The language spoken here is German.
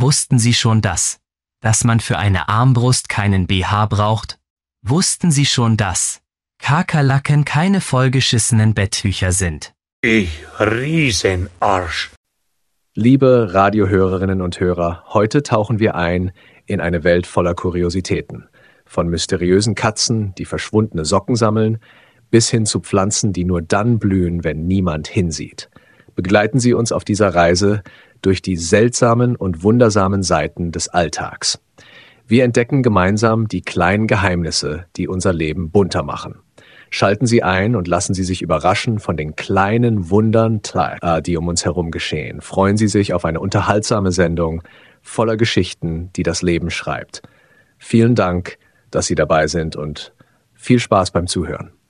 Wussten Sie schon dass man für eine Armbrust keinen BH braucht? Wussten Sie schon, dass Kakerlaken keine vollgeschissenen Betttücher sind? Ich Riesenarsch. Liebe Radiohörerinnen und Hörer, heute tauchen wir ein in eine Welt voller Kuriositäten. Von mysteriösen Katzen, die verschwundene Socken sammeln, bis hin zu Pflanzen, die nur dann blühen, wenn niemand hinsieht. Begleiten Sie uns auf dieser Reise durch die seltsamen und wundersamen Seiten des Alltags. Wir entdecken gemeinsam die kleinen Geheimnisse, die unser Leben bunter machen. Schalten Sie ein und lassen Sie sich überraschen von den kleinen Wundern, die um uns herum geschehen. Freuen Sie sich auf eine unterhaltsame Sendung voller Geschichten, die das Leben schreibt. Vielen Dank, dass Sie dabei sind und viel Spaß beim Zuhören.